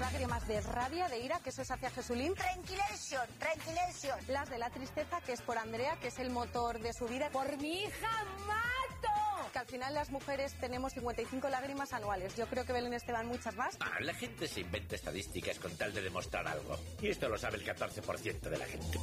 lágrimas de rabia, de ira, que eso es hacia Jesulín. Tranquilation. Las de la tristeza, que es por Andrea, que es el motor de su vida. Por mi hija mato. Que al final las mujeres tenemos 55 lágrimas anuales. Yo creo que Belén Esteban muchas más. La gente se inventa estadísticas con tal de demostrar algo. Y esto lo sabe el 14% de la gente.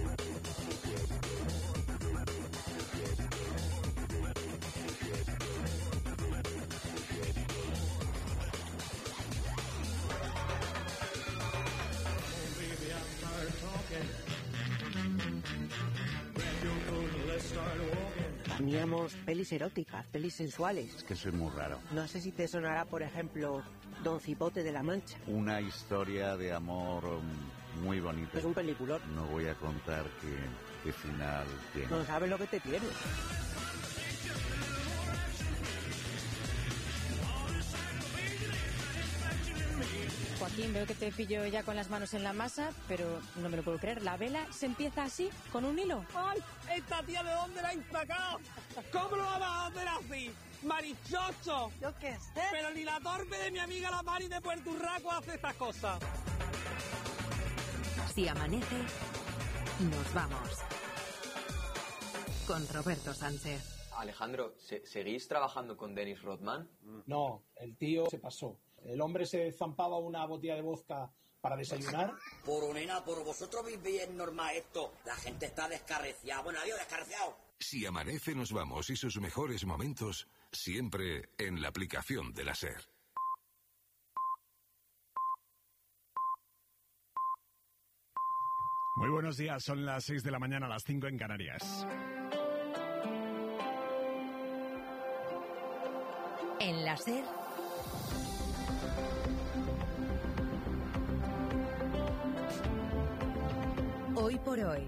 Teníamos pelis eróticas, pelis sensuales. Es que soy muy raro. No sé si te sonará, por ejemplo, Don Cipote de la Mancha. Una historia de amor muy bonita. Es un peliculón. No voy a contar qué final tiene. No sabes lo que te tiene. Joaquín, veo que te pillo ya con las manos en la masa, pero no me lo puedo creer. ¿La vela se empieza así, con un hilo? ¡Ay! ¿Esta tía de dónde la ha sacado? ¿Cómo lo vamos a hacer así? ¡Marichocho! Yo qué sé. Pero ni la torpe de mi amiga la Mari de Puerto Urraco hace estas cosas. Si amanece, nos vamos. Con Roberto Sánchez. Alejandro, ¿seguís trabajando con Dennis Rodman? No, el tío se pasó. El hombre se zampaba una botella de vodka para desayunar. Por nena, por vosotros vivís normal esto. La gente está descarreciada. Bueno, adiós, descarreciado. Si amanece, nos vamos y sus mejores momentos siempre en la aplicación de la SER. Muy buenos días, son las 6 de la mañana, las 5 en Canarias. En la SER. Hoy por hoy.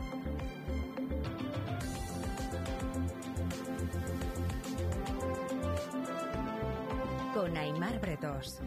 Con Aimar Bretos.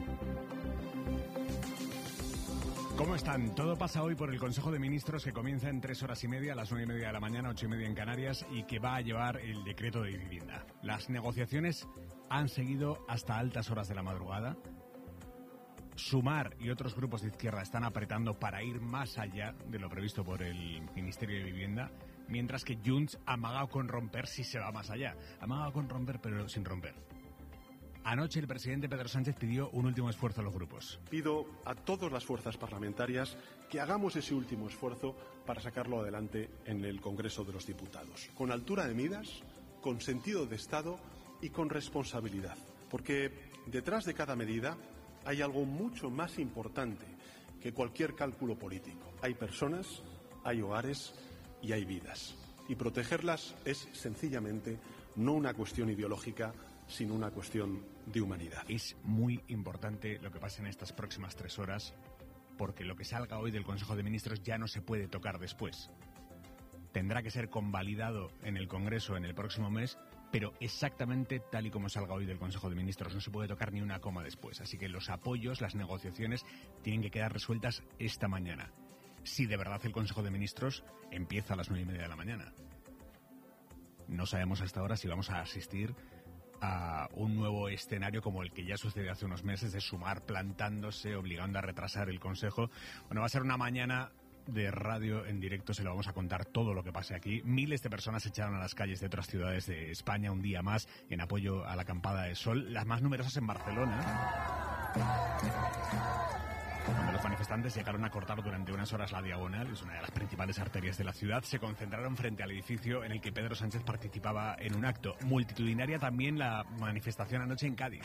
¿Cómo están? Todo pasa hoy por el Consejo de Ministros que comienza en 3 horas y media, a las 9:30 de la mañana, 8:30 en Canarias, y que va a llevar el decreto de vivienda. Las negociaciones han seguido hasta altas horas de la madrugada. Sumar y otros grupos de izquierda están apretando para ir más allá de lo previsto por el Ministerio de Vivienda, mientras que Junts ha amagado con romper si se va más allá. Ha amagado con romper, pero sin romper. Anoche el presidente Pedro Sánchez pidió un último esfuerzo a los grupos. Pido a todas las fuerzas parlamentarias que hagamos ese último esfuerzo para sacarlo adelante en el Congreso de los Diputados. Con altura de miras, con sentido de Estado y con responsabilidad. Porque detrás de cada medida hay algo mucho más importante que cualquier cálculo político. Hay personas, hay hogares y hay vidas. Y protegerlas es sencillamente no una cuestión ideológica, sino una cuestión de humanidad. Es muy importante lo que pase en estas próximas 3 horas, porque lo que salga hoy del Consejo de Ministros ya no se puede tocar después. Tendrá que ser convalidado en el Congreso en el próximo mes, pero exactamente tal y como salga hoy del Consejo de Ministros. No se puede tocar ni una coma después. Así que los apoyos, las negociaciones, tienen que quedar resueltas esta mañana. Si de verdad el Consejo de Ministros empieza a las 9:30 de la mañana. No sabemos hasta ahora si vamos a asistir a un nuevo escenario como el que ya sucedió hace unos meses, de Sumar plantándose, obligando a retrasar el Consejo. Bueno, va a ser una mañana de radio en directo, se lo vamos a contar todo lo que pase aquí. Miles de personas se echaron a las calles de otras ciudades de España un día más en apoyo a la acampada de sol, las más numerosas en Barcelona, donde los manifestantes llegaron a cortar durante unas horas la Diagonal, es una de las principales arterias de la ciudad. Se concentraron frente al edificio en el que Pedro Sánchez participaba en un acto. Multitudinaria también la manifestación anoche en Cádiz.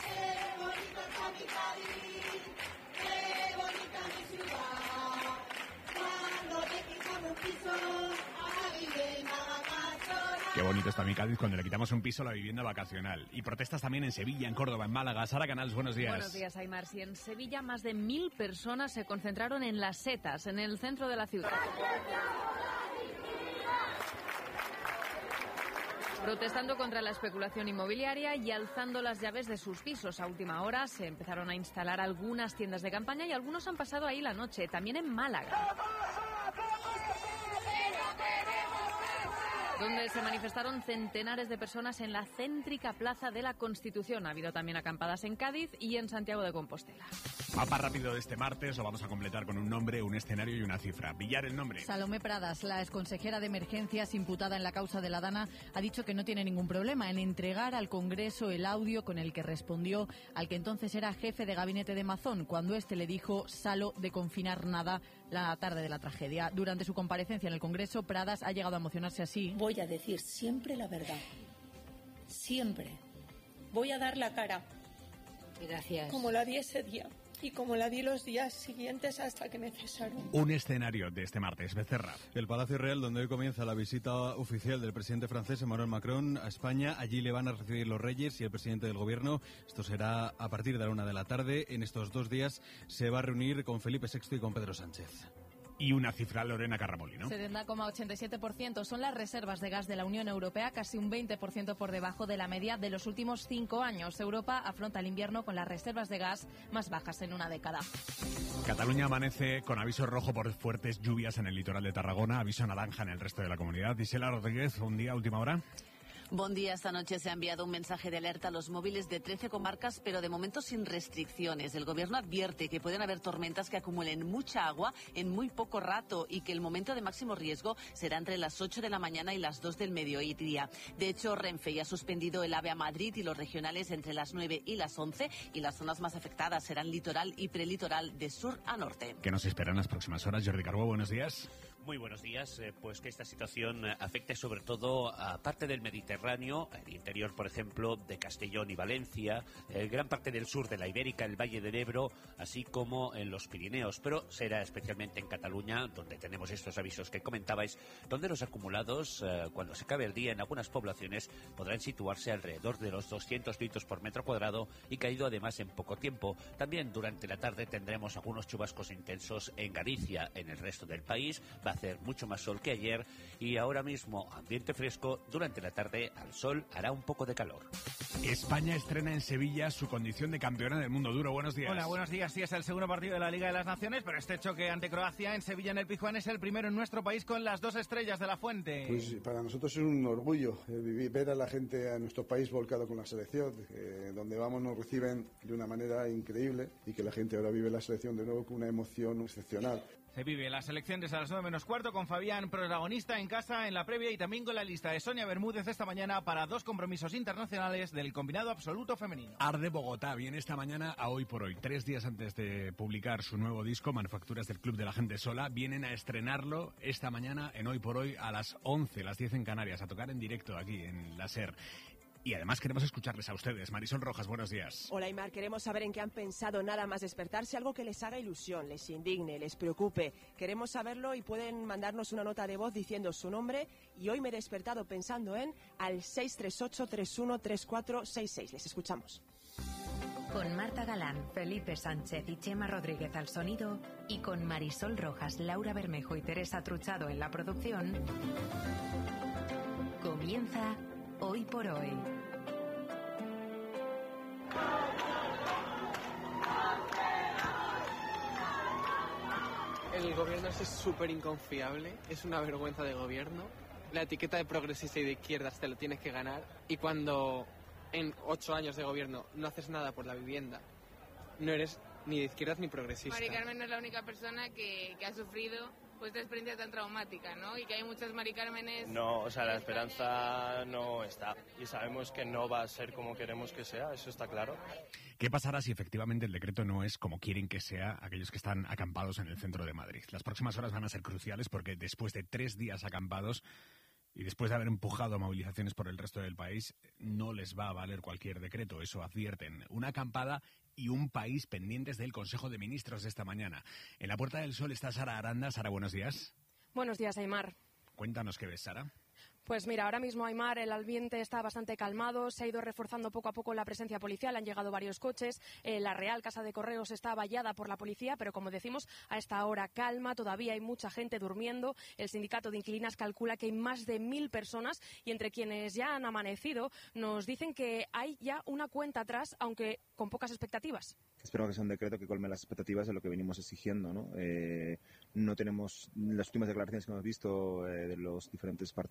Qué bonito está mi Cádiz cuando le quitamos un piso a la vivienda vacacional. Y protestas también en Sevilla, en Córdoba, en Málaga. Sara Canals, buenos días. Buenos días, Aimar. Sí, en Sevilla más de 1000 personas se concentraron en Las Setas, en el centro de la ciudad. Protestando contra la especulación inmobiliaria y alzando las llaves de sus pisos. A última hora se empezaron a instalar algunas tiendas de campaña y algunos han pasado ahí la noche, también en Málaga, donde se manifestaron centenares de personas en la céntrica Plaza de la Constitución. Ha habido también acampadas en Cádiz y en Santiago de Compostela. Mapa rápido de este martes, lo vamos a completar con un nombre, un escenario y una cifra. Villar, el nombre. Salomé Pradas, la exconsejera de Emergencias imputada en la causa de la Dana, ha dicho que no tiene ningún problema en entregar al Congreso el audio con el que respondió al que entonces era jefe de gabinete de Mazón, cuando éste le dijo "Salo de confinar nada" la tarde de la tragedia. Durante su comparecencia en el Congreso, Pradas ha llegado a emocionarse así. Voy a decir siempre la verdad. Siempre. Voy a dar la cara. Gracias. Como la di ese día. Y como la di los días siguientes hasta que me cesaron. Un escenario de este martes, Becerra. El Palacio Real, donde hoy comienza la visita oficial del presidente francés Emmanuel Macron a España. Allí le van a recibir los reyes y el presidente del gobierno. Esto será a partir de la 1 de la tarde. En estos 2 días se va a reunir con Felipe VI y con Pedro Sánchez. Y una cifra, Lorena Carramoli, ¿no? 70,87% son las reservas de gas de la Unión Europea, casi un 20% por debajo de la media de los últimos 5 años. Europa afronta el invierno con las reservas de gas más bajas en una década. Cataluña amanece con aviso rojo por fuertes lluvias en el litoral de Tarragona, aviso naranja en el resto de la comunidad. Isela Rodríguez, un día, última hora. Buen día. Esta noche se ha enviado un mensaje de alerta a los móviles de 13 comarcas, pero de momento sin restricciones. El gobierno advierte que pueden haber tormentas que acumulen mucha agua en muy poco rato y que el momento de máximo riesgo será entre las 8 de la mañana y las 2 del mediodía. De hecho, Renfe ya ha suspendido el AVE a Madrid y los regionales entre las 9 y las 11 y las zonas más afectadas serán litoral y prelitoral de sur a norte. ¿Qué nos espera en las próximas horas? Jordi Carbó, buenos días. Muy buenos días. Pues que esta situación afecte sobre todo a parte del Mediterráneo, el interior, por ejemplo, de Castellón y Valencia, gran parte del sur de la Ibérica, el Valle del Ebro, así como en los Pirineos. Pero será especialmente en Cataluña, donde tenemos estos avisos que comentabais, donde los acumulados, cuando se acabe el día en algunas poblaciones, podrán situarse alrededor de los 200 litros por metro cuadrado y caído además en poco tiempo. También durante la tarde tendremos algunos chubascos intensos en Galicia. En el resto del país va a hacer mucho más sol que ayer y ahora mismo ambiente fresco. Durante la tarde al sol hará un poco de calor. España estrena en Sevilla su condición de campeona del mundo. Duro, buenos días. Hola, buenos días. Sí, es el segundo partido de la Liga de las Naciones, pero este choque ante Croacia en Sevilla, en el Pizjuán, es el primero en nuestro país con las 2 estrellas de la Fuente. Pues para nosotros es un orgullo ver a la gente, a nuestro país volcado con la selección, donde vamos nos reciben de una manera increíble y que la gente ahora vive la selección de nuevo con una emoción excepcional. Se vive la selección desde las 9 menos cuarto con Fabián, protagonista en casa en la previa, y también con la lista de Sonia Bermúdez esta mañana para 2 compromisos internacionales del combinado absoluto femenino. Arde Bogotá viene esta mañana a Hoy por Hoy. 3 días antes de publicar su nuevo disco, Manufacturas del Club de la Gente Sola, vienen a estrenarlo esta mañana en Hoy por Hoy a las 11, las 10 en Canarias, a tocar en directo aquí en la SER. Y además queremos escucharles a ustedes. Marisol Rojas, buenos días. Hola, Aymar. Queremos saber en qué han pensado nada más despertarse, algo que les haga ilusión, les indigne, les preocupe. Queremos saberlo y pueden mandarnos una nota de voz diciendo su nombre y hoy me he despertado pensando en al 638-313466. Les escuchamos. Con Marta Galán, Felipe Sánchez y Chema Rodríguez al sonido y con Marisol Rojas, Laura Bermejo y Teresa Truchado en la producción, comienza Hoy por Hoy. El gobierno es súper inconfiable, es una vergüenza de gobierno. La etiqueta de progresista y de izquierdas te lo tienes que ganar. Y cuando en 8 años de gobierno no haces nada por la vivienda, no eres ni de izquierdas ni progresista. Mari Carmen no es la única persona que ha sufrido pues esta experiencia tan traumática, ¿no? Y que hay muchas Mari Cármenes... No, o sea, la esperanza no está. Y sabemos que no va a ser como queremos que sea, eso está claro. ¿Qué pasará si efectivamente el decreto no es como quieren que sea aquellos que están acampados en el centro de Madrid? Las próximas horas van a ser cruciales porque después de 3 días acampados y después de haber empujado movilizaciones por el resto del país, no les va a valer cualquier decreto, eso advierten. Una acampada y un país pendientes del Consejo de Ministros de esta mañana. En la Puerta del Sol está Sara Aranda. Sara, buenos días. Buenos días, Aymar. Cuéntanos qué ves, Sara. Pues mira, ahora mismo, Aymar, el ambiente está bastante calmado, se ha ido reforzando poco a poco la presencia policial, han llegado varios coches, la Real Casa de Correos está vallada por la policía, pero como decimos, a esta hora calma, todavía hay mucha gente durmiendo, el sindicato de inquilinas calcula que hay más de 1.000 personas y entre quienes ya han amanecido nos dicen que hay ya una cuenta atrás, aunque con pocas expectativas. Espero que sea un decreto que colme las expectativas de lo que venimos exigiendo, ¿no? No tenemos, las últimas declaraciones que hemos visto de los diferentes partidos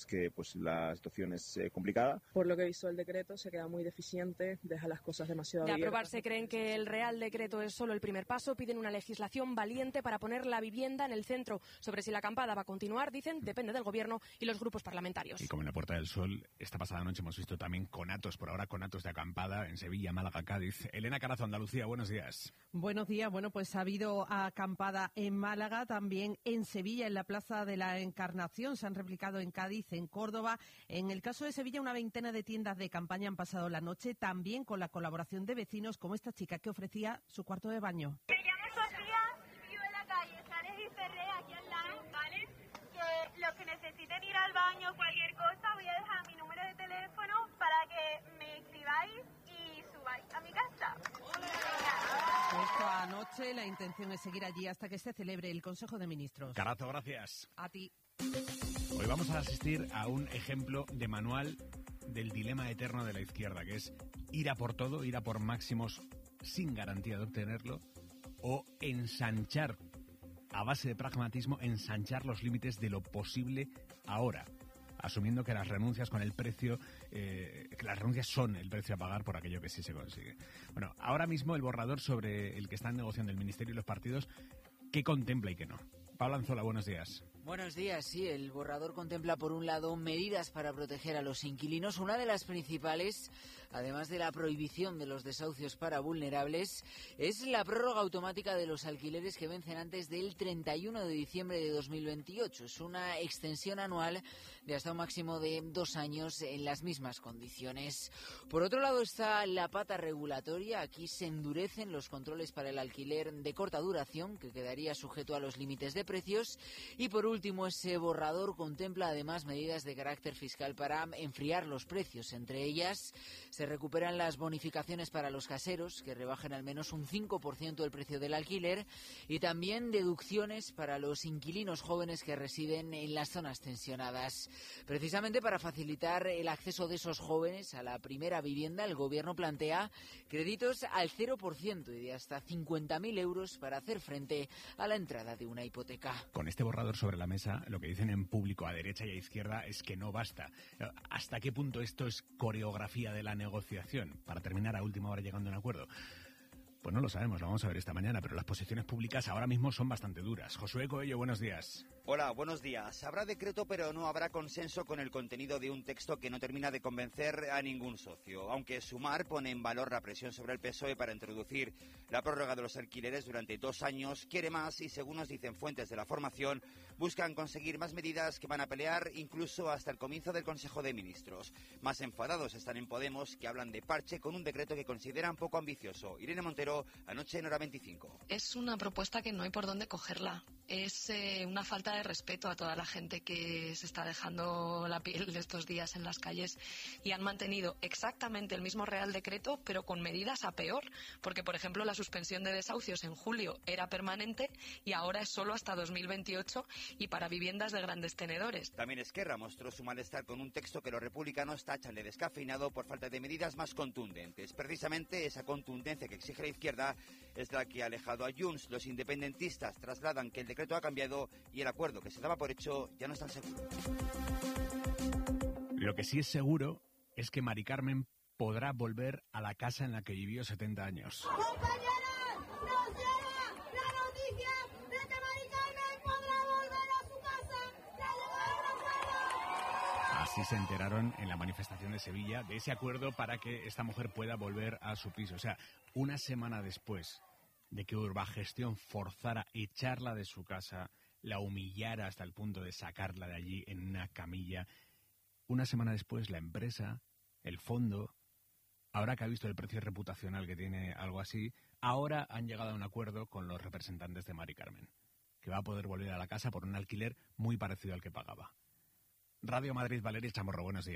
es que pues la situación es complicada. Por lo que he visto el decreto se queda muy deficiente, deja las cosas demasiado De abiertas. aprobarse, creen que el Real Decreto es solo el primer paso, piden una legislación valiente para poner la vivienda en el centro. Sobre si la acampada va a continuar, dicen, depende del Gobierno y los grupos parlamentarios. Y como en la Puerta del Sol, esta pasada noche hemos visto también conatos, por ahora conatos de acampada en Sevilla, Málaga, Cádiz. Elena Carazo, Andalucía, buenos días. Buenos días. Bueno, pues ha habido acampada en Málaga, también en Sevilla, en la Plaza de la Encarnación. Se han replicado en Cádiz, en Córdoba. En el caso de Sevilla, una veintena de tiendas de campaña han pasado la noche, también con la colaboración de vecinos como esta chica que ofrecía su cuarto de baño. Me llamo Sofía, vivo en la calle Sales y Ferré, aquí al lado, ¿vale? Que los que necesiten ir al baño, cualquier cosa, voy a dejar mi número de teléfono para que me escribáis y subáis a mi casa. Esto anoche, la intención es seguir allí hasta que se celebre el Consejo de Ministros. Carazo, gracias. A ti. Hoy vamos a asistir a un ejemplo de manual del dilema eterno de la izquierda, que es ir a por todo, ir a por máximos sin garantía de obtenerlo, o ensanchar, a base de pragmatismo, ensanchar los límites de lo posible ahora, asumiendo que las renuncias con el precio, que las renuncias son el precio a pagar por aquello que sí se consigue. Bueno, ahora mismo el borrador sobre el que están negociando el Ministerio y los partidos, ¿qué contempla y qué no? Pablo Anzola, buenos días. Buenos días, sí, el borrador contempla por un lado medidas para proteger a los inquilinos. Una de las principales, además de la prohibición de los desahucios para vulnerables, es la prórroga automática de los alquileres que vencen antes del 31 de diciembre de 2028. Es una extensión anual de hasta un máximo de 2 años en las mismas condiciones. Por otro lado está la pata regulatoria. Aquí se endurecen los controles para el alquiler de corta duración, que quedaría sujeto a los límites de precios. Y por último, ese borrador contempla además medidas de carácter fiscal para enfriar los precios. Entre ellas, se recuperan las bonificaciones para los caseros, que rebajen al menos un 5% el precio del alquiler, y también deducciones para los inquilinos jóvenes que residen en las zonas tensionadas. Precisamente para facilitar el acceso de esos jóvenes a la primera vivienda, el Gobierno plantea créditos al 0% y de hasta 50.000 euros para hacer frente a la entrada de una hipoteca. Con este borrador sobre la mesa, lo que dicen en público a derecha y a izquierda es que no basta. ¿Hasta qué punto esto es coreografía de la negociación para terminar a última hora llegando a un acuerdo? Pues no lo sabemos, lo vamos a ver esta mañana, pero las posiciones públicas ahora mismo son bastante duras. Josué Coello, buenos días. Hola, buenos días. Habrá decreto, pero no habrá consenso con el contenido de un texto que no termina de convencer a ningún socio. Aunque Sumar pone en valor la presión sobre el PSOE para introducir la prórroga de los alquileres durante 2 años, quiere más y, según nos dicen fuentes de la formación, buscan conseguir más medidas que van a pelear incluso hasta el comienzo del Consejo de Ministros. Más enfadados están en Podemos, que hablan de parche con un decreto que consideran poco ambicioso. Irene Montero, anoche en Hora 25. Es una propuesta que no hay por dónde cogerla. Es una falta de respeto a toda la gente que se está dejando la piel estos días en las calles y han mantenido exactamente el mismo Real Decreto, pero con medidas a peor, porque, por ejemplo, la suspensión de desahucios en julio era permanente y ahora es solo hasta 2028 y para viviendas de grandes tenedores. También Esquerra mostró su malestar con un texto que los republicanos tachan de descafeinado por falta de medidas más contundentes. Precisamente esa contundencia que exige la izquierda es la que ha alejado a Junts. Los independentistas trasladan que el decreto ha cambiado y el acuerdo que se daba por hecho ya no es tan seguro. Lo que sí es seguro es que Mari Carmen podrá volver a la casa en la que vivió 70 años. Así se enteraron en la manifestación de Sevilla de ese acuerdo para que esta mujer pueda volver a su piso. O sea, una semana después de que Urbagestión forzara echarla de su casa, la humillara hasta el punto de sacarla de allí en una camilla, una semana después la empresa, el fondo, ahora que ha visto el precio reputacional que tiene algo así, ahora han llegado a un acuerdo con los representantes de Mari Carmen, que va a poder volver a la casa por un alquiler muy parecido al que pagaba. Radio Madrid, Valeria Chamorro, buenos días.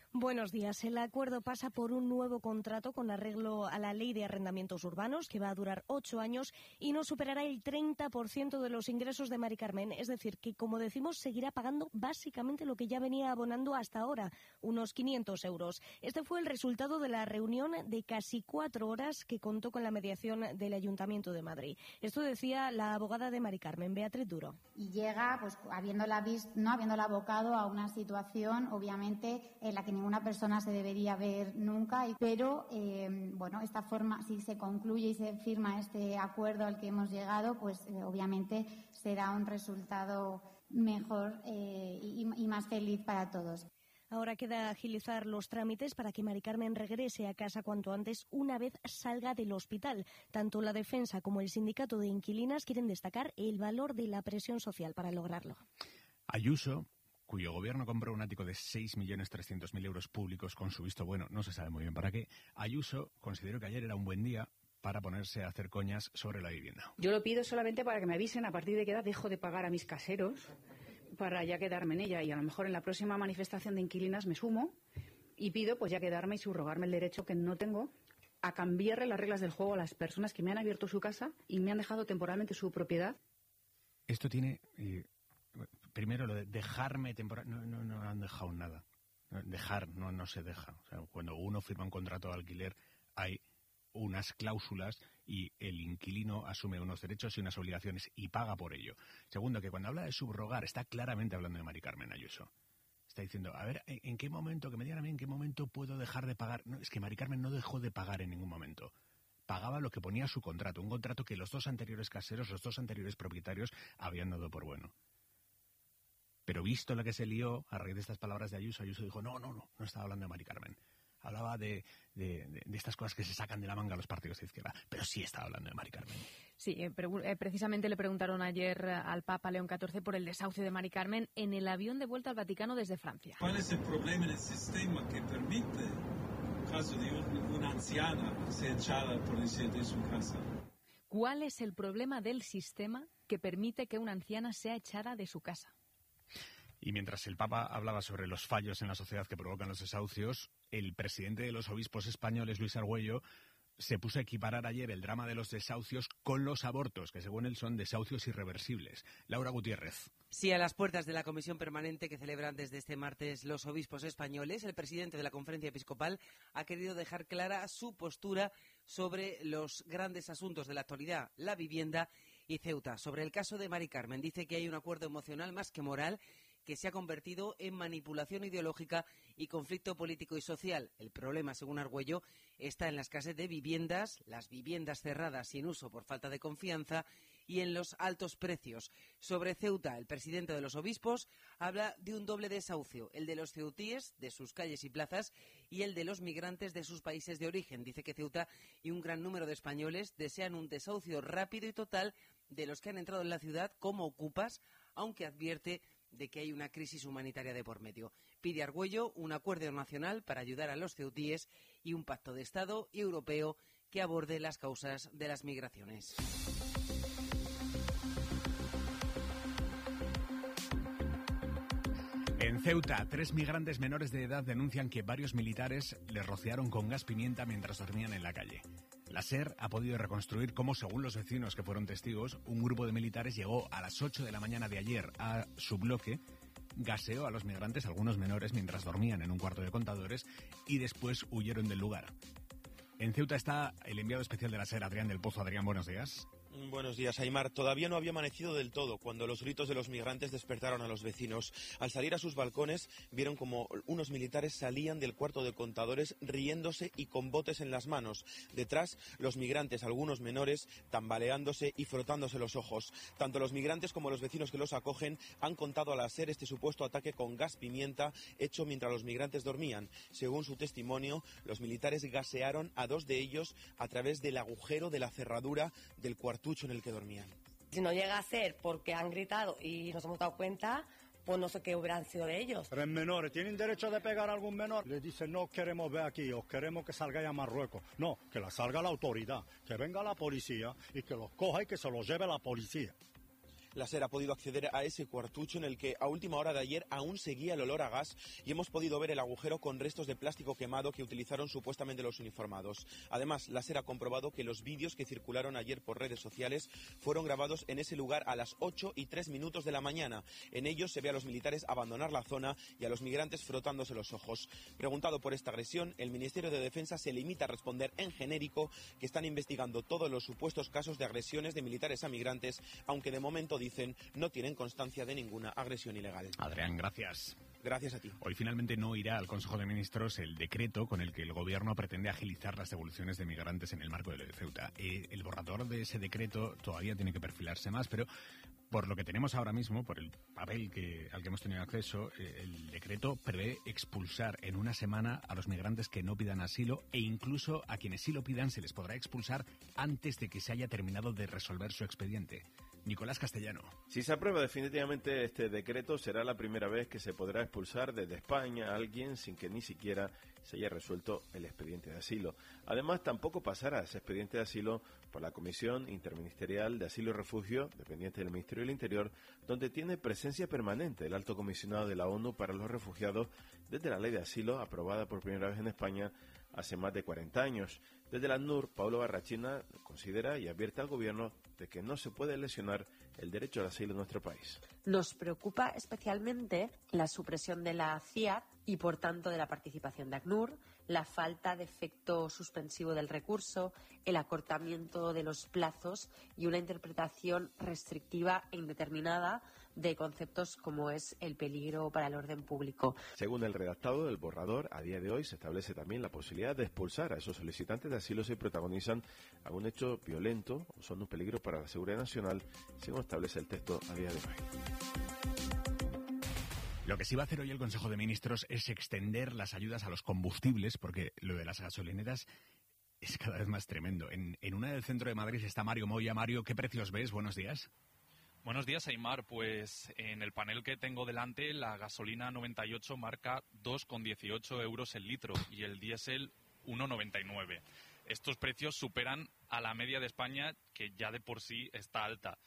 Buenos días. El acuerdo pasa por un nuevo contrato con arreglo a la Ley de Arrendamientos Urbanos, que va a durar 8 años y no superará el 30% de los ingresos de Mari Carmen. Es decir, que, como decimos, seguirá pagando básicamente lo que ya venía abonando hasta ahora, unos 500 euros. Este fue el resultado de la reunión de casi 4 horas que contó con la mediación del Ayuntamiento de Madrid. Esto decía la abogada de Mari Carmen, Beatriz Duro. Y llega, pues, habiéndola abocado a una situación, obviamente, en la que ninguna persona se debería ver nunca, pero esta forma, si se concluye y se firma este acuerdo al que hemos llegado, pues obviamente será un resultado mejor y más feliz para todos. Ahora queda agilizar los trámites para que Mari Carmen regrese a casa cuanto antes una vez salga del hospital. Tanto la defensa como el sindicato de inquilinas quieren destacar el valor de la presión social para lograrlo. Ayuso, cuyo gobierno compró un ático de 6.300.000 euros públicos con su visto bueno, no se sabe muy bien para qué. Ayuso consideró que ayer era un buen día para ponerse a hacer coñas sobre la vivienda. Yo lo pido solamente para que me avisen a partir de qué edad dejo de pagar a mis caseros para ya quedarme en ella, y a lo mejor en la próxima manifestación de inquilinas me sumo y pido pues ya quedarme y subrogarme el derecho que no tengo a cambiarle las reglas del juego a las personas que me han abierto su casa y me han dejado temporalmente su propiedad. Esto tiene... primero, lo de dejarme temporalmente... No han dejado nada. Dejar no se deja. O sea, cuando uno firma un contrato de alquiler hay unas cláusulas y el inquilino asume unos derechos y unas obligaciones y paga por ello. Segundo, que cuando habla de subrogar está claramente hablando de Mari Carmen Ayuso. Está diciendo, a ver, ¿en qué momento, que me digan a mí en qué momento puedo dejar de pagar? No, es que Mari Carmen no dejó de pagar en ningún momento. Pagaba lo que ponía su contrato, un contrato que los dos anteriores caseros, los dos anteriores propietarios habían dado por bueno. Pero visto la que se lió a raíz de estas palabras de Ayuso, Ayuso dijo, no estaba hablando de Mari Carmen. Hablaba de estas cosas que se sacan de la manga a los partidos de izquierda, pero sí estaba hablando de Mari Carmen. Sí, precisamente le preguntaron ayer al Papa León XIV por el desahucio de Mari Carmen en el avión de vuelta al Vaticano desde Francia. ¿Cuál es el problema en el sistema que permite, en caso de una anciana, ser echada por de su casa? ¿Cuál es el problema del sistema que permite que una anciana sea echada de su casa? Y mientras el Papa hablaba sobre los fallos en la sociedad que provocan los desahucios, el presidente de los obispos españoles, Luis Argüello, se puso a equiparar ayer el drama de los desahucios con los abortos, que según él son desahucios irreversibles. Laura Gutiérrez. Sí, a las puertas de la comisión permanente que celebran desde este martes los obispos españoles, el presidente de la Conferencia Episcopal ha querido dejar clara su postura sobre los grandes asuntos de la actualidad, la vivienda y Ceuta. Sobre el caso de Mari Carmen, dice que hay un acuerdo emocional más que moral que se ha convertido en manipulación ideológica y conflicto político y social. El problema, según Argüello, está en la escasez de viviendas, las viviendas cerradas sin uso por falta de confianza y en los altos precios. Sobre Ceuta, el presidente de los obispos habla de un doble desahucio, el de los ceutíes, de sus calles y plazas, y el de los migrantes de sus países de origen. Dice que Ceuta y un gran número de españoles desean un desahucio rápido y total de los que han entrado en la ciudad como ocupas, aunque advierte de que hay una crisis humanitaria de por medio. Pide Argüello un acuerdo nacional para ayudar a los ceutíes y un pacto de Estado y europeo que aborde las causas de las migraciones. En Ceuta, 3 migrantes menores de edad denuncian que varios militares les rociaron con gas pimienta mientras dormían en la calle. La SER ha podido reconstruir cómo, según los vecinos que fueron testigos, un grupo de militares llegó a las 8 de la mañana de ayer a su bloque, gaseó a los migrantes, algunos menores, mientras dormían en un cuarto de contadores y después huyeron del lugar. En Ceuta está el enviado especial de la SER, Adrián del Pozo. Adrián, buenos días. Buenos días, Aimar. Todavía no había amanecido del todo cuando los gritos de los migrantes despertaron a los vecinos. Al salir a sus balcones, vieron como unos militares salían del cuarto de contadores riéndose y con botes en las manos. Detrás, los migrantes, algunos menores, tambaleándose y frotándose los ojos. Tanto los migrantes como los vecinos que los acogen han contado a la SER este supuesto ataque con gas pimienta hecho mientras los migrantes dormían. Según su testimonio, los militares gasearon a 2 de ellos a través del agujero de la cerradura del cuartucho en el que dormían. Si no llega a ser porque han gritado y nos hemos dado cuenta, pues no sé qué hubieran sido de ellos. 3 menores, ¿tienen derecho de pegar a algún menor? Les dicen, no queremos ver aquí, os queremos que salgáis a Marruecos. No, que la salga la autoridad, que venga la policía y que los coja y que se los lleve la policía. La SER ha podido acceder a ese cuartucho en el que a última hora de ayer aún seguía el olor a gas y hemos podido ver el agujero con restos de plástico quemado que utilizaron supuestamente los uniformados. Además, la SER ha comprobado que los vídeos que circularon ayer por redes sociales fueron grabados en ese lugar a las 8:03 de la mañana. En ellos se ve a los militares abandonar la zona y a los migrantes frotándose los ojos. Preguntado por esta agresión, el Ministerio de Defensa se limita a responder en genérico que están investigando todos los supuestos casos de agresiones de militares a migrantes, aunque de momento dicen no tienen constancia de ninguna agresión ilegal. Adrián, gracias. Gracias a ti. Hoy finalmente no irá al Consejo de Ministros el decreto con el que el Gobierno pretende agilizar las devoluciones de migrantes en el marco de lo de Ceuta. El borrador de ese decreto todavía tiene que perfilarse más, pero por lo que tenemos ahora mismo, por el papel al que hemos tenido acceso, el decreto prevé expulsar en una semana a los migrantes que no pidan asilo e incluso a quienes sí lo pidan se les podrá expulsar antes de que se haya terminado de resolver su expediente. Nicolás Castellano. Si se aprueba definitivamente este decreto, será la primera vez que se podrá expulsar desde España a alguien sin que ni siquiera se haya resuelto el expediente de asilo. Además, tampoco pasará ese expediente de asilo por la Comisión Interministerial de Asilo y Refugio, dependiente del Ministerio del Interior, donde tiene presencia permanente el Alto Comisionado de la ONU para los Refugiados desde la Ley de Asilo, aprobada por primera vez en España hace más de 40 años. Desde la ACNUR, Pablo Barrachina considera y advierte al Gobierno de que no se puede lesionar el derecho al asilo en nuestro país. Nos preocupa especialmente la supresión de la CIAD y, por tanto, de la participación de ACNUR, la falta de efecto suspensivo del recurso, el acortamiento de los plazos y una interpretación restrictiva e indeterminada de conceptos como es el peligro para el orden público. Según el redactado del borrador, a día de hoy se establece también la posibilidad de expulsar a esos solicitantes de asilo si protagonizan algún hecho violento o son un peligro para la seguridad nacional, según establece el texto a día de hoy. Lo que sí va a hacer hoy el Consejo de Ministros es extender las ayudas a los combustibles, porque lo de las gasolineras es cada vez más tremendo. En una del centro de Madrid está Mario Moya. Mario, ¿qué precios ves? Buenos días. Buenos días, Aimar. Pues en el panel que tengo delante, la gasolina 98 marca 2,18 euros el litro y el diésel 1,99. Estos precios superan a la media de España, que ya de por sí está alta.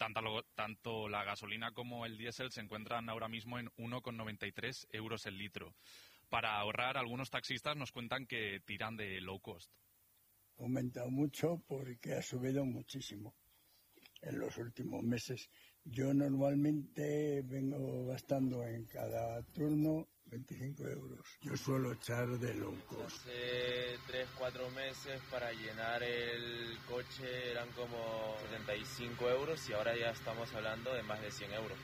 Tanto la gasolina como el diésel se encuentran ahora mismo en 1,93 euros el litro. Para ahorrar, algunos taxistas nos cuentan que tiran de low cost. Ha aumentado mucho porque ha subido muchísimo en los últimos meses. Yo normalmente vengo gastando en cada turno 25 euros. Yo suelo echar de low cost. Hace 3-4 meses para llenar el coche eran como 75 euros y ahora ya estamos hablando de más de 100 euros.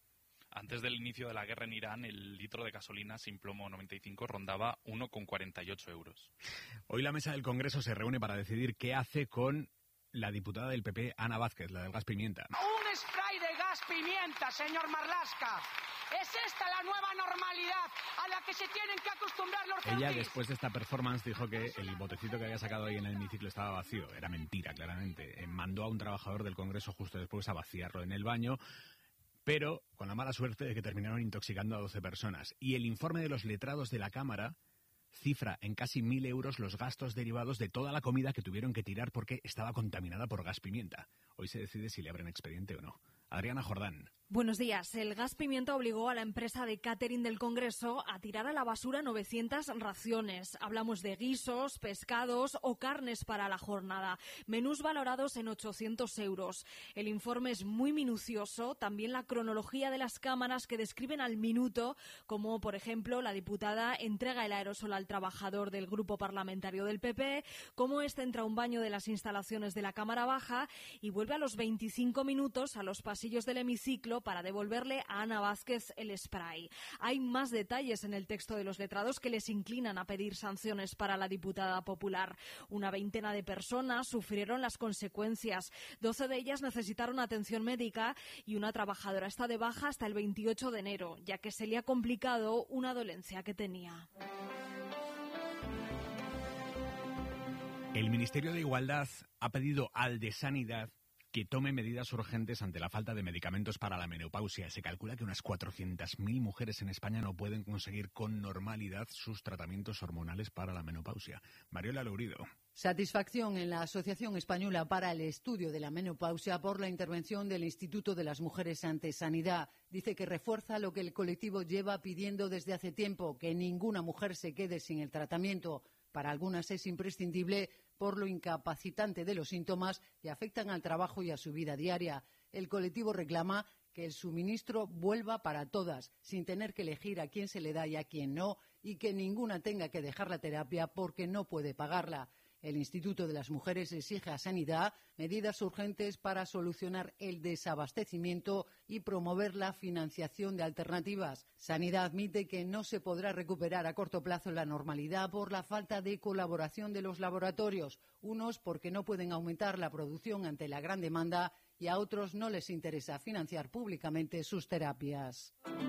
Antes del inicio de la guerra en Irán, el litro de gasolina sin plomo 95 rondaba 1,48 euros. Hoy la mesa del Congreso se reúne para decidir qué hace con la diputada del PP, Ana Vázquez, la del gas pimienta. Un spray de gas pimienta, señor Marlaska. ¿Es esta la nueva normalidad a la que se tienen que acostumbrar los Ella, ceutís? después de esta performance, dijo que el botecito que había sacado ahí en el hemiciclo estaba vacío. Era mentira, claramente. Mandó a un trabajador del Congreso justo después a vaciarlo en el baño, pero con la mala suerte de que terminaron intoxicando a 12 personas. Y el informe de los letrados de la Cámara cifra en casi 1.000 euros los gastos derivados de toda la comida que tuvieron que tirar porque estaba contaminada por gas pimienta. Hoy se decide si le abren expediente o no. Adriana Jordán. Buenos días. El gas pimienta obligó a la empresa de catering del Congreso a tirar a la basura 900 raciones. Hablamos de guisos, pescados o carnes para la jornada. Menús valorados en 800 euros. El informe es muy minucioso. También la cronología de las cámaras que describen al minuto, como por ejemplo la diputada entrega el aerosol al trabajador del grupo parlamentario del PP, cómo este entra a un baño de las instalaciones de la Cámara Baja y vuelve a los 25 minutos a los pasillos del hemiciclo para devolverle a Ana Vázquez el spray. Hay más detalles en el texto de los letrados que les inclinan a pedir sanciones para la diputada popular. Una veintena de personas sufrieron las consecuencias. 12 de ellas necesitaron atención médica y una trabajadora está de baja hasta el 28 de enero, ya que se le ha complicado una dolencia que tenía. El Ministerio de Igualdad ha pedido al de Sanidad que tome medidas urgentes ante la falta de medicamentos para la menopausia. Se calcula que unas 400.000 mujeres en España no pueden conseguir con normalidad sus tratamientos hormonales para la menopausia. Mariola Lourido. Satisfacción en la Asociación Española para el Estudio de la Menopausia por la intervención del Instituto de las Mujeres ante Sanidad. Dice que refuerza lo que el colectivo lleva pidiendo desde hace tiempo, que ninguna mujer se quede sin el tratamiento. Para algunas es imprescindible por lo incapacitante de los síntomas que afectan al trabajo y a su vida diaria. El colectivo reclama que el suministro vuelva para todas, sin tener que elegir a quién se le da y a quién no, y que ninguna tenga que dejar la terapia porque no puede pagarla. El Instituto de las Mujeres exige a Sanidad medidas urgentes para solucionar el desabastecimiento y promover la financiación de alternativas. Sanidad admite que no se podrá recuperar a corto plazo la normalidad por la falta de colaboración de los laboratorios, unos porque no pueden aumentar la producción ante la gran demanda y a otros no les interesa financiar públicamente sus terapias.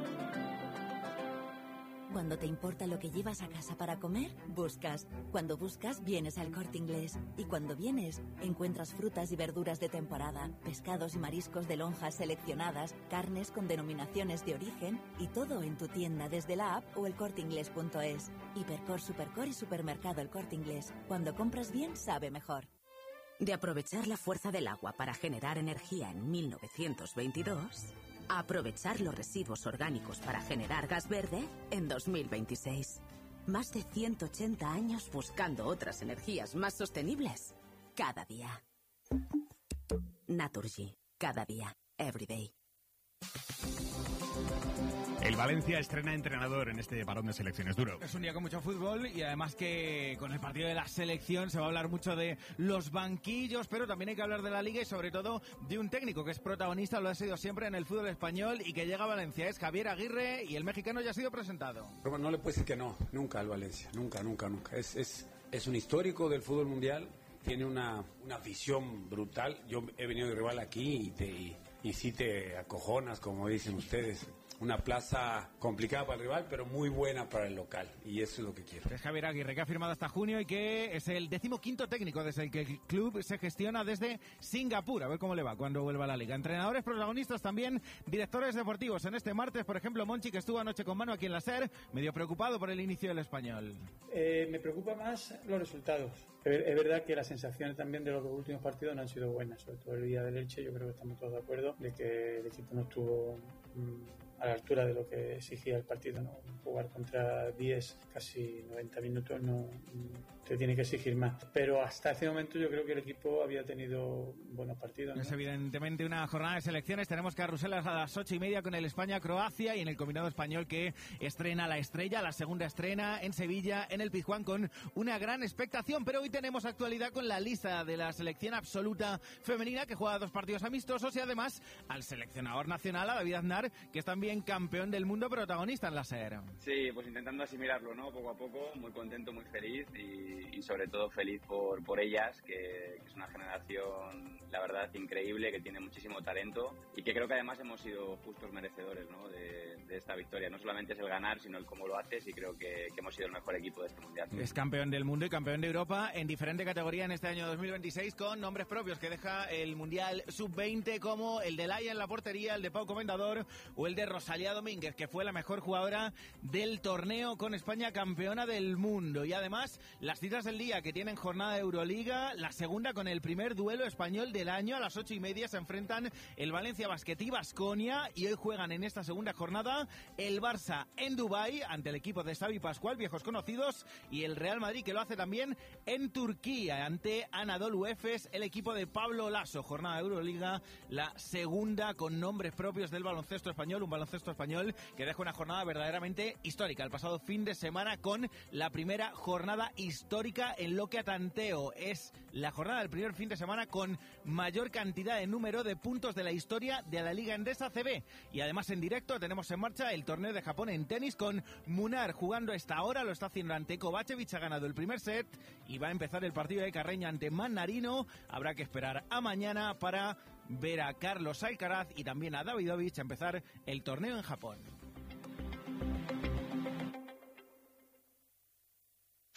Cuando te importa lo que llevas a casa para comer, buscas. Cuando buscas, vienes al Corte Inglés. Y cuando vienes, encuentras frutas y verduras de temporada, pescados y mariscos de lonjas seleccionadas, carnes con denominaciones de origen y todo en tu tienda desde la app o elcorteinglés.es. Hipercor, Supercor y Supermercado El Corte Inglés. Cuando compras bien, sabe mejor. De aprovechar la fuerza del agua para generar energía en 1922... a aprovechar los residuos orgánicos para generar gas verde en 2026. Más de 180 años buscando otras energías más sostenibles cada día. Naturgy, cada día, every day. El Valencia estrena entrenador en este parón de selecciones duro. Es un día con mucho fútbol y además que con el partido de la selección se va a hablar mucho de los banquillos, pero también hay que hablar de la Liga y sobre todo de un técnico que es protagonista, lo ha sido siempre en el fútbol español y que llega a Valencia. Es Javier Aguirre y el mexicano ya ha sido presentado. Pero no le puede decir que no, nunca al Valencia, nunca. Es un histórico del fútbol mundial, tiene una afición brutal. Yo he venido de rival aquí y sí te acojonas, como dicen ustedes. Una plaza complicada para el rival, pero muy buena para el local. Y eso es lo que quiero. Es Javier Aguirre, que ha firmado hasta junio y que es el 15º técnico desde el que el club se gestiona desde Singapur. A ver cómo le va cuando vuelva a la Liga. Entrenadores, protagonistas también, directores deportivos. En este martes, por ejemplo, Monchi, que estuvo anoche con Manu aquí en la SER, medio preocupado por el inicio del Español. Me preocupa más los resultados. Es verdad que las sensaciones también de los dos últimos partidos no han sido buenas, sobre todo el día del Elche. Yo creo que estamos todos de acuerdo de que el equipo no estuvo a la altura de lo que exigía el partido, ¿no? Jugar contra 10, casi 90 minutos, no te tiene que exigir más. Pero hasta ese momento yo creo que el equipo había tenido buenos partidos, ¿no? Es evidentemente una jornada de selecciones. Tenemos carruselas a las 8:30 con el España-Croacia y en el combinado español que estrena la Estrella, la segunda estrena en Sevilla, en el Pizjuán, con una gran expectación. Pero hoy tenemos actualidad con la lista de la selección absoluta femenina, que juega 2 partidos amistosos, y además al seleccionador nacional, a David Aznar, que es también campeón del mundo, protagonista en la SER. Sí, pues intentando asimilarlo, ¿no? Poco a poco, muy contento, muy feliz y sobre todo feliz por ellas, que es una generación, la verdad, increíble, que tiene muchísimo talento y que creo que además hemos sido justos merecedores, ¿no? de esta victoria. No solamente es el ganar, sino el cómo lo haces, y creo que hemos sido el mejor equipo de este mundial. Es campeón del mundo y campeón de Europa en diferente categoría en este año 2026, con nombres propios que deja el Mundial Sub-20, como el de Laia en la portería, el de Pau Comendador o el de Rosalía Domínguez, que fue la mejor jugadora del torneo con España campeona del mundo. Y además las citas del día, que tienen jornada de Euroliga, la segunda con el primer duelo español del año. A las 8:30 se enfrentan el Valencia Basket y Baskonia, y hoy juegan en esta segunda jornada el Barça en Dubái ante el equipo de Xavi Pascual, viejos conocidos, y el Real Madrid, que lo hace también en Turquía ante Anadolu Efes, el equipo de Pablo Lasso. Jornada de Euroliga, la segunda con nombres propios del baloncesto español, un baloncesto español que deja una jornada verdaderamente histórica el pasado fin de semana, con la primera jornada histórica en lo que a tanteo es la jornada del primer fin de semana con mayor cantidad de número de puntos de la historia de la Liga Endesa CB. Y además en directo tenemos en marcha el torneo de Japón en tenis, con Munar jugando a esta hora, lo está haciendo ante Kovacevic, ha ganado el primer set y va a empezar el partido de Carreño ante Mannarino. Habrá que esperar a mañana para ver a Carlos Alcaraz y también a Davidovich a empezar el torneo en Japón.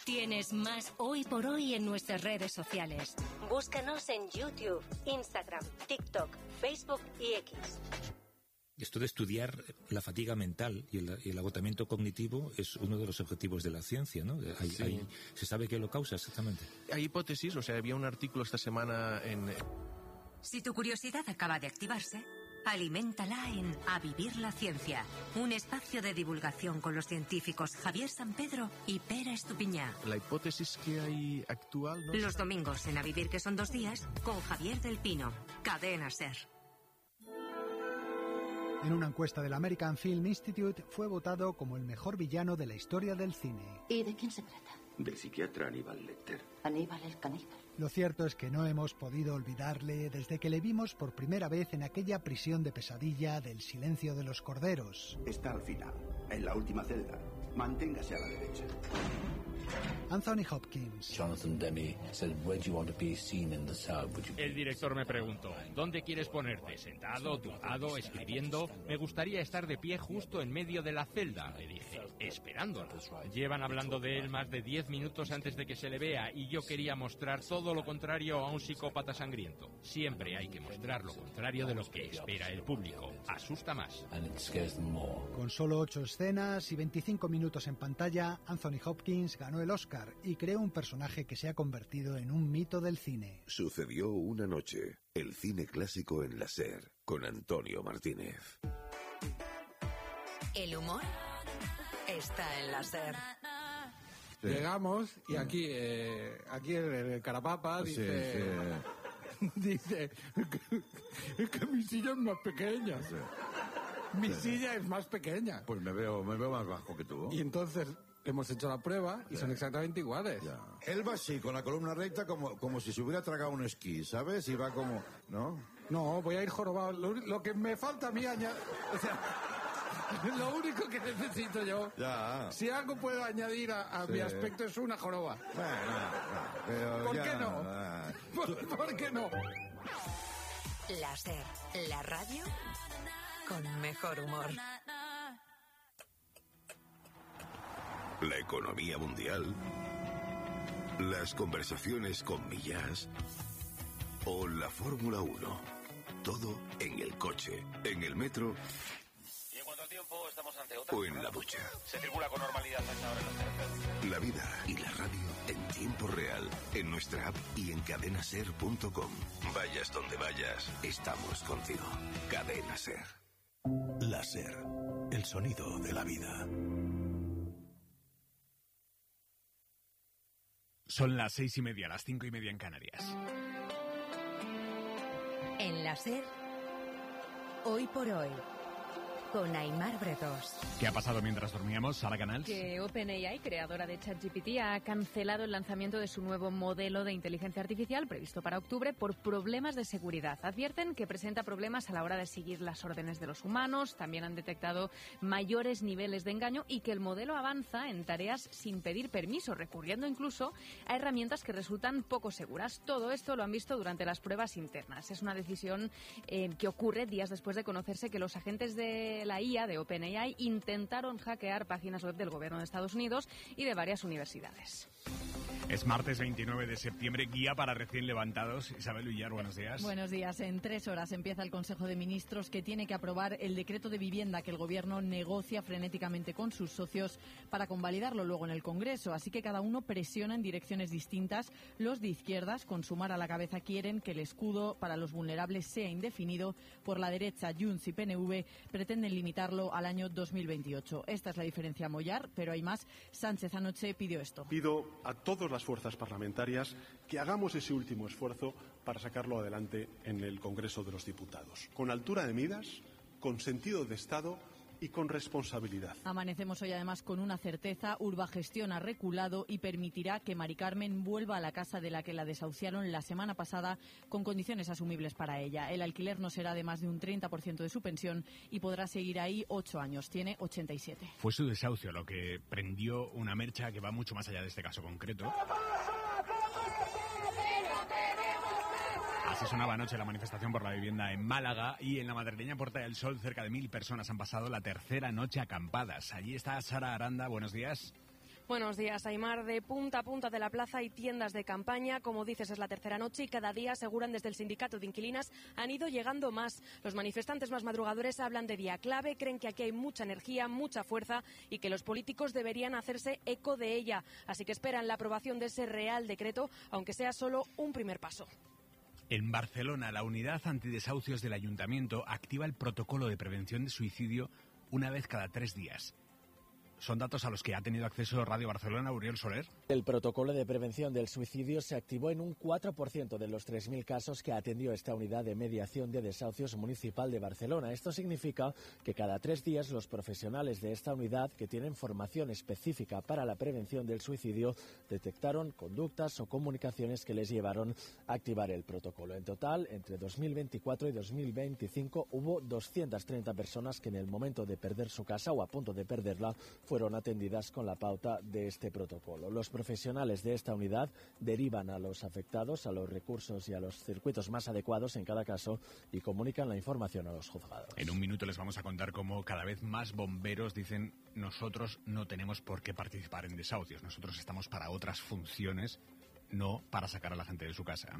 Tienes más Hoy por Hoy en nuestras redes sociales. Búscanos en YouTube, Instagram, TikTok, Facebook y X. Esto de estudiar la fatiga mental y el agotamiento cognitivo es uno de los objetivos de la ciencia, ¿no? ¿Se sabe qué lo causa exactamente? Hay hipótesis, o sea, había un artículo esta semana en... Si tu curiosidad acaba de activarse, aliméntala en A Vivir la Ciencia, un espacio de divulgación con los científicos Javier Sampedro y Pere Estupiñá. La hipótesis que hay actual... ¿no? Los domingos en A Vivir, que son 2 días, con Javier del Pino, Cadena SER. En una encuesta del American Film Institute fue votado como el mejor villano de la historia del cine. ¿Y de quién se trata? Del psiquiatra Aníbal Lecter. Aníbal el caníbal. Lo cierto es que no hemos podido olvidarle desde que le vimos por primera vez en aquella prisión de pesadilla del Silencio de los Corderos. Está al final, en la última celda. Manténgase a la derecha. Anthony Hopkins. Jonathan Demme said, "Where do you want to be seen in the cell?" El director me preguntó, ¿dónde quieres ponerte? ¿Sentado, tumbado, escribiendo? Me gustaría estar de pie justo en medio de la celda, le dije, esperándola. Llevan hablando de él más de 10 minutos antes de que se le vea y yo quería mostrar todo lo contrario a un psicópata sangriento. Siempre hay que mostrar lo contrario de lo que espera el público. Asusta más. Con solo 8 escenas y 25 minutos en pantalla, Anthony Hopkins ganó el Oscar y creó un personaje que se ha convertido en un mito del cine. Sucedió una noche, el cine clásico en la SER, con Antonio Martínez. El humor está en la SER. Llegamos y aquí el carapapa dice... Dice que mi silla es más pequeña. Mi silla es más pequeña. Pues me veo más bajo que tú. Y entonces hemos hecho la prueba y son exactamente iguales. Ya. Él va así, con la columna recta, como si se hubiera tragado un esquí, ¿sabes? Y va como... ¿no? No, voy a ir jorobado. Lo que me falta a mí añadir... O sea, lo único que necesito yo... Ya. Si algo puedo añadir a mi aspecto es una joroba. Bueno, ¿Por qué no? ¿Por qué no? La SER, la radio con mejor humor. La economía mundial, las conversaciones con Millás o la Fórmula 1. Todo en el coche, en el metro y en cuanto al tiempo estamos ante otra. O en la ducha. Se circula con normalidad hasta ahora en los carreteras. La vida y la radio en tiempo real, en nuestra app y en cadenaser.com. Vayas donde vayas, estamos contigo. Cadena Ser. La SER, el sonido de la vida. Son las 6:30, las 5:30 en Canarias. En la SER, Hoy por Hoy, con Aimar Bretos. ¿Qué ha pasado mientras dormíamos, Sara Canals? Que OpenAI, creadora de ChatGPT, ha cancelado el lanzamiento de su nuevo modelo de inteligencia artificial previsto para octubre por problemas de seguridad. Advierten que presenta problemas a la hora de seguir las órdenes de los humanos, también han detectado mayores niveles de engaño y que el modelo avanza en tareas sin pedir permiso, recurriendo incluso a herramientas que resultan poco seguras. Todo esto lo han visto durante las pruebas internas. Es una decisión que ocurre días después de conocerse que los agentes de la IA de OpenAI intentaron hackear páginas web del gobierno de Estados Unidos y de varias universidades. Es martes 29 de septiembre, guía para recién levantados. Isabel Villar, buenos días. Buenos días. En 3 horas empieza el Consejo de Ministros, que tiene que aprobar el decreto de vivienda que el Gobierno negocia frenéticamente con sus socios para convalidarlo luego en el Congreso. Así que cada uno presiona en direcciones distintas. Los de izquierdas, con Sumar a la cabeza, quieren que el escudo para los vulnerables sea indefinido. Por la derecha, Junts y PNV pretenden limitarlo al año 2028. Esta es la diferencia a mollar, pero hay más. Sánchez anoche pidió esto. Pido a todas las fuerzas parlamentarias que hagamos ese último esfuerzo para sacarlo adelante en el Congreso de los Diputados, con altura de miras, con sentido de Estado y con responsabilidad. Amanecemos hoy además con una certeza: Urbagestión ha reculado y permitirá que Mari Carmen vuelva a la casa de la que la desahuciaron la semana pasada con condiciones asumibles para ella. El alquiler no será de más de un 30% de su pensión y podrá seguir ahí 8 años. Tiene 87. Fue su desahucio lo que prendió una mercha que va mucho más allá de este caso concreto. Así sonaba anoche la manifestación por la vivienda en Málaga, y en la madrileña Puerta del Sol cerca de 1000 personas han pasado la tercera noche acampadas. Allí está Sara Aranda, buenos días. Buenos días, Aimar. De punta a punta de la plaza hay tiendas de campaña. Como dices, es la tercera noche y cada día, aseguran desde el sindicato de inquilinas, han ido llegando más. Los manifestantes más madrugadores hablan de día clave, creen que aquí hay mucha energía, mucha fuerza y que los políticos deberían hacerse eco de ella. Así que esperan la aprobación de ese Real Decreto, aunque sea solo un primer paso. En Barcelona, la unidad antidesahucios del Ayuntamiento activa el protocolo de prevención de suicidio una vez cada 3 días. Son datos a los que ha tenido acceso Radio Barcelona. Uriol Soler. El protocolo de prevención del suicidio se activó en un 4% de los 3.000 casos que atendió esta unidad de mediación de desahucios municipal de Barcelona. Esto significa que cada 3 días los profesionales de esta unidad, que tienen formación específica para la prevención del suicidio, detectaron conductas o comunicaciones que les llevaron a activar el protocolo. En total, entre 2024 y 2025 hubo 230 personas que en el momento de perder su casa o a punto de perderla fueron atendidas con la pauta de este protocolo. Los profesionales de esta unidad derivan a los afectados a los recursos y a los circuitos más adecuados en cada caso y comunican la información a los juzgados. En un minuto les vamos a contar cómo cada vez más bomberos dicen: nosotros no tenemos por qué participar en desahucios, nosotros estamos para otras funciones, no para sacar a la gente de su casa.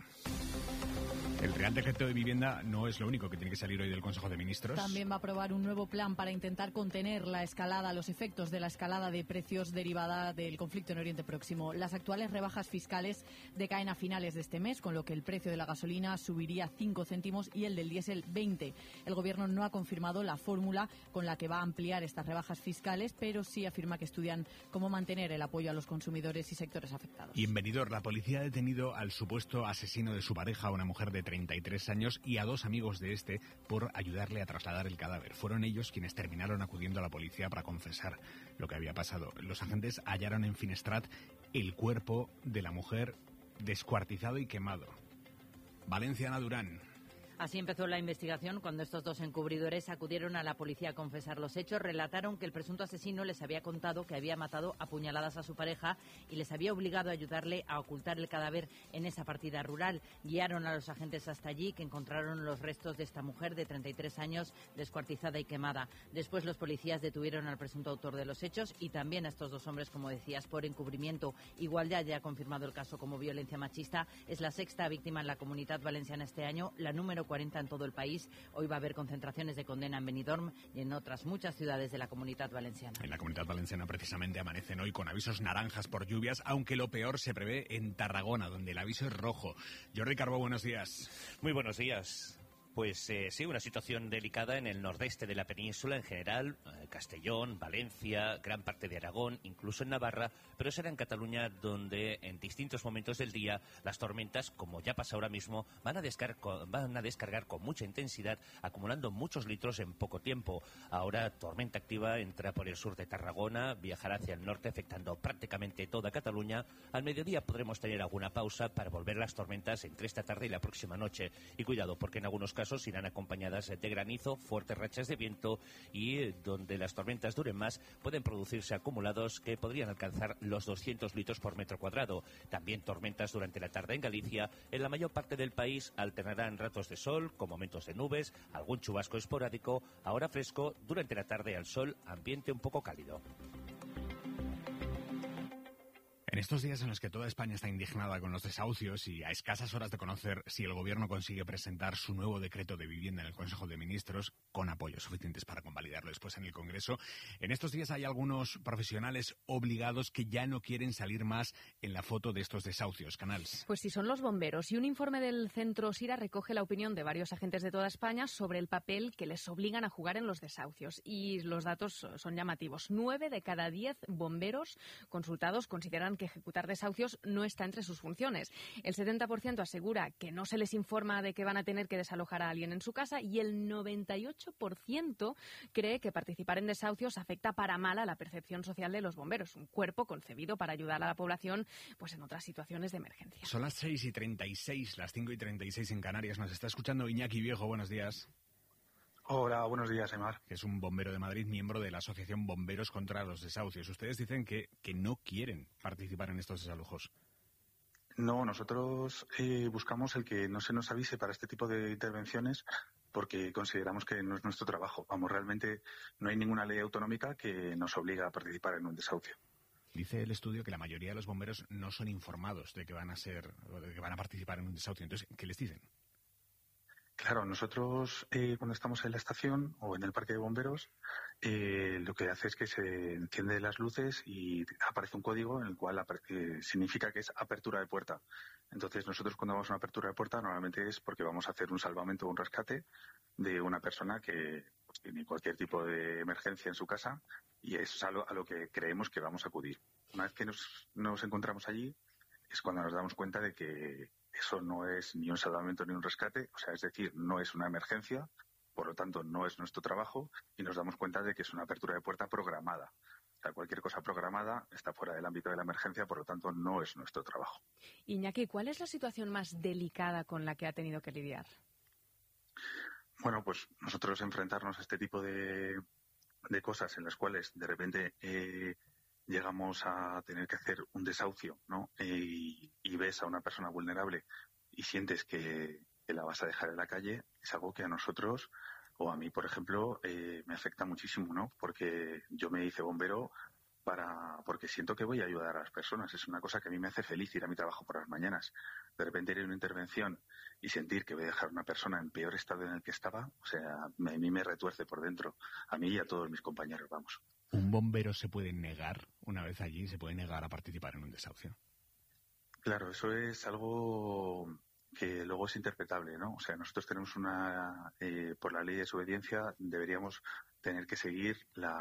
El Real Decreto de Vivienda no es lo único que tiene que salir hoy del Consejo de Ministros. También va a aprobar un nuevo plan para intentar contener la escalada, los efectos de la escalada de precios derivada del conflicto en Oriente Próximo. Las actuales rebajas fiscales decaen a finales de este mes, con lo que el precio de la gasolina subiría 5 céntimos y el del diésel 20. El Gobierno no ha confirmado la fórmula con la que va a ampliar estas rebajas fiscales, pero sí afirma que estudian cómo mantener el apoyo a los consumidores y sectores afectados. Y en Benidorm, la policía ha detenido al supuesto asesino de su pareja, una mujer de 33 años, y a 2 amigos de este por ayudarle a trasladar el cadáver. Fueron ellos quienes terminaron acudiendo a la policía para confesar lo que había pasado. Los agentes hallaron en Finestrat el cuerpo de la mujer descuartizado y quemado. Valencia, Ana Durán. Así empezó la investigación cuando estos 2 encubridores acudieron a la policía a confesar los hechos. Relataron que el presunto asesino les había contado que había matado a puñaladas a su pareja y les había obligado a ayudarle a ocultar el cadáver en esa partida rural. Guiaron a los agentes hasta allí, que encontraron los restos de esta mujer de 33 años descuartizada y quemada. Después los policías detuvieron al presunto autor de los hechos y también a estos 2 hombres, como decías, por encubrimiento. Igualdad ya ha confirmado el caso como violencia machista. Es la 6ª víctima en la Comunidad Valenciana este año, la número 40 en todo el país. Hoy va a haber concentraciones de condena en Benidorm y en otras muchas ciudades de la Comunidad Valenciana. En la Comunidad Valenciana precisamente amanecen hoy con avisos naranjas por lluvias, aunque lo peor se prevé en Tarragona, donde el aviso es rojo. Jordi Carbó, buenos días. Muy buenos días. Pues sí, una situación delicada en el nordeste de la península en general, Castellón, Valencia, gran parte de Aragón, incluso en Navarra, pero será en Cataluña donde en distintos momentos del día las tormentas, como ya pasa ahora mismo, van a descargar con mucha intensidad, acumulando muchos litros en poco tiempo. Ahora tormenta activa entra por el sur de Tarragona, viajará hacia el norte afectando prácticamente toda Cataluña. Al mediodía podremos tener alguna pausa para volver las tormentas entre esta tarde y la próxima noche. Y cuidado, porque en algunos casos irán acompañadas de granizo, fuertes rachas de viento y donde las tormentas duren más pueden producirse acumulados que podrían alcanzar los 200 litros por metro cuadrado. También tormentas durante la tarde en Galicia. En la mayor parte del país alternarán ratos de sol con momentos de nubes, algún chubasco esporádico, ahora fresco, durante la tarde al sol, ambiente un poco cálido. En estos días en los que toda España está indignada con los desahucios y a escasas horas de conocer si el Gobierno consigue presentar su nuevo decreto de vivienda en el Consejo de Ministros, con apoyos suficientes para convalidarlo después en el Congreso, en estos días hay algunos profesionales obligados que ya no quieren salir más en la foto de estos desahucios. Canals. Pues sí, son los bomberos. Y un informe del Centro Sira recoge la opinión de varios agentes de toda España sobre el papel que les obligan a jugar en los desahucios. Y los datos son llamativos. 9 de cada 10 bomberos consultados consideran que ejecutar desahucios no está entre sus funciones. El 70% asegura que no se les informa de que van a tener que desalojar a alguien en su casa y el 98% cree que participar en desahucios afecta para mal a la percepción social de los bomberos, un cuerpo concebido para ayudar a la población pues en otras situaciones de emergencia. Son las 6:36, las 5:36 en Canarias. Nos está escuchando Iñaki Viejo. Buenos días. Hola, buenos días, Aimar. Que es un bombero de Madrid, miembro de la Asociación Bomberos contra los Desahucios. Ustedes dicen que no quieren participar en estos desalojos. No, nosotros buscamos el que no se nos avise para este tipo de intervenciones porque consideramos que no es nuestro trabajo. Vamos, realmente no hay ninguna ley autonómica que nos obliga a participar en un desahucio. Dice el estudio que la mayoría de los bomberos no son informados de que van a participar en un desahucio. Entonces, ¿qué les dicen? Claro, nosotros cuando estamos en la estación o en el parque de bomberos, lo que hace es que se encienden las luces y aparece un código en el cual significa que es apertura de puerta. Entonces nosotros cuando vamos a una apertura de puerta normalmente es porque vamos a hacer un salvamento o un rescate de una persona que tiene cualquier tipo de emergencia en su casa y es a lo que creemos que vamos a acudir. Una vez que nos encontramos allí es cuando nos damos cuenta de que eso no es ni un salvamento ni un rescate, o sea, es decir, no es una emergencia, por lo tanto no es nuestro trabajo y nos damos cuenta de que es una apertura de puerta programada. O sea, cualquier cosa programada está fuera del ámbito de la emergencia, por lo tanto no es nuestro trabajo. Iñaki, ¿cuál es la situación más delicada con la que ha tenido que lidiar? Bueno, pues nosotros enfrentarnos a este tipo de cosas en las cuales de repente llegamos a tener que hacer un desahucio, ¿no? Y ves a una persona vulnerable y sientes que la vas a dejar en la calle, es algo que a nosotros, o a mí, por ejemplo, me afecta muchísimo, ¿no? Porque yo me hice bombero porque siento que voy a ayudar a las personas. Es una cosa que a mí me hace feliz ir a mi trabajo por las mañanas. De repente ir a una intervención y sentir que voy a dejar a una persona en peor estado en el que estaba, o sea, a mí me retuerce por dentro. A mí y a todos mis compañeros, vamos. ¿Un bombero se puede negar, una vez allí, se puede negar a participar en un desahucio? Claro, eso es algo que luego es interpretable, ¿no? O sea, nosotros tenemos por la ley de desobediencia, deberíamos tener que seguir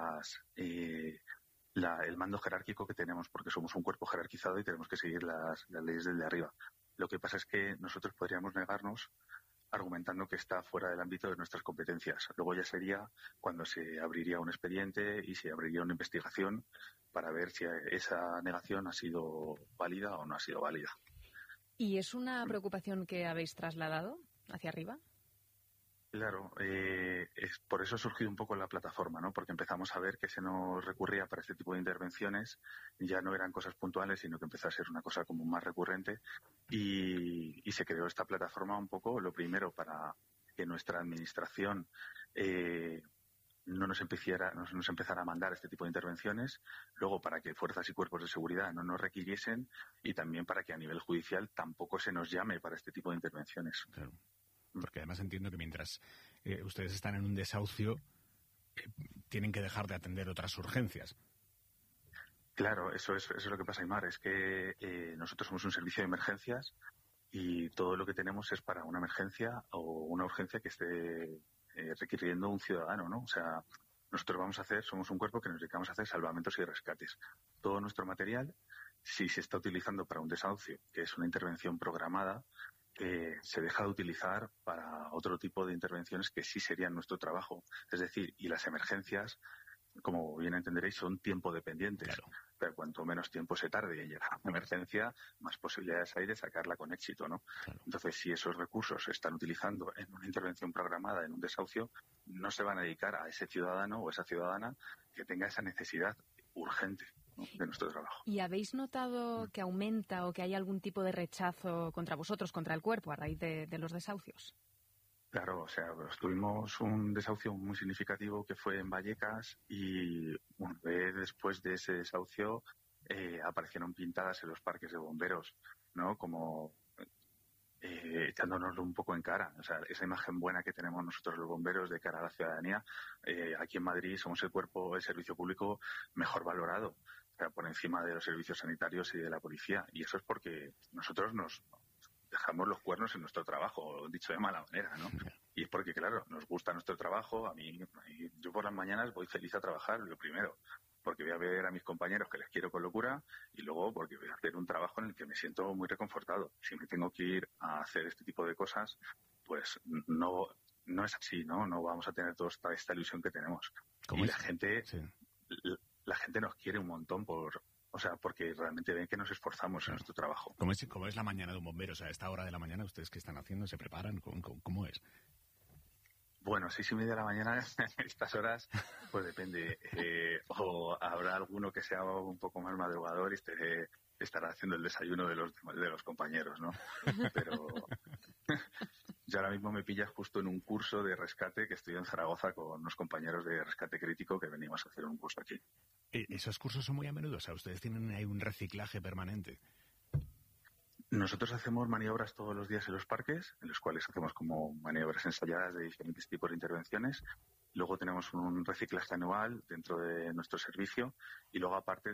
el mando jerárquico que tenemos, porque somos un cuerpo jerarquizado y tenemos que seguir las leyes del de arriba. Lo que pasa es que nosotros podríamos negarnos argumentando que está fuera del ámbito de nuestras competencias. Luego ya sería cuando se abriría un expediente y se abriría una investigación para ver si esa negación ha sido válida o no ha sido válida. ¿Y es una preocupación que habéis trasladado hacia arriba? Claro, por eso ha surgido un poco la plataforma, ¿no? Porque empezamos a ver que se nos recurría para este tipo de intervenciones, ya no eran cosas puntuales, sino que empezó a ser una cosa como más recurrente y se creó esta plataforma un poco, lo primero, para que nuestra administración no nos empezara a mandar este tipo de intervenciones, luego para que fuerzas y cuerpos de seguridad no nos requiriesen y también para que a nivel judicial tampoco se nos llame para este tipo de intervenciones. Claro. Porque además entiendo que mientras ustedes están en un desahucio, tienen que dejar de atender otras urgencias. Claro, eso es lo que pasa, Aimar. Es que nosotros somos un servicio de emergencias y todo lo que tenemos es para una emergencia o una urgencia que esté requiriendo un ciudadano, ¿no? O sea, nosotros somos un cuerpo que nos dedicamos a hacer salvamentos y rescates. Todo nuestro material, si se está utilizando para un desahucio, que es una intervención programada, se deja de utilizar para otro tipo de intervenciones que sí serían nuestro trabajo. Es decir, y las emergencias, como bien entenderéis, son tiempo dependientes. Claro. Pero cuanto menos tiempo se tarde en llegar a una emergencia, más posibilidades hay de sacarla con éxito, ¿no? Claro. Entonces, si esos recursos se están utilizando en una intervención programada, en un desahucio, no se van a dedicar a ese ciudadano o esa ciudadana que tenga esa necesidad urgente, ¿no?, de nuestro trabajo. ¿Y habéis notado que aumenta o que hay algún tipo de rechazo contra vosotros, contra el cuerpo, a raíz de los desahucios? Claro, o sea, tuvimos un desahucio muy significativo que fue en Vallecas y después de ese desahucio aparecieron pintadas en los parques de bomberos, ¿no? Como echándonoslo un poco en cara. O sea, esa imagen buena que tenemos nosotros los bomberos de cara a la ciudadanía. Aquí en Madrid somos el servicio público mejor valorado, o sea, por encima de los servicios sanitarios y de la policía. Y eso es porque nosotros nos dejamos los cuernos en nuestro trabajo, dicho de mala manera, ¿no? Y es porque, claro, nos gusta nuestro trabajo. A mí, yo por las mañanas voy feliz a trabajar, lo primero, porque voy a ver a mis compañeros que les quiero con locura y luego porque voy a hacer un trabajo en el que me siento muy reconfortado. Si me tengo que ir a hacer este tipo de cosas, pues no es así, ¿no? No vamos a tener toda esta ilusión que tenemos. Y la gente nos quiere un montón porque realmente ven que nos esforzamos en nuestro trabajo. ¿Cómo es la mañana de un bombero? O sea, a esta hora de la mañana, ¿ustedes qué están haciendo? ¿Se preparan? ¿Cómo es? Bueno, 6:30 de la mañana, estas horas, pues depende. O habrá alguno que sea un poco más madrugador y esté estará haciendo el desayuno de los compañeros, ¿no? Pero yo ahora mismo me pillas justo en un curso de rescate que estoy en Zaragoza con unos compañeros de rescate crítico que venimos a hacer un curso aquí. Esos cursos son muy a menudo, o sea, ustedes tienen ahí un reciclaje permanente. Nosotros hacemos maniobras todos los días en los parques, en los cuales hacemos como maniobras ensayadas de diferentes tipos de intervenciones. Luego tenemos un reciclaje anual dentro de nuestro servicio y luego aparte